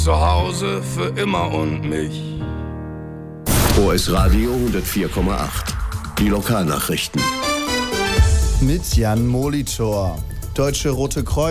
Zu Hause für immer und mich. OS Radio 104,8. Die Lokalnachrichten. Mit Jan Molitor. Deutsche Rote Kreuz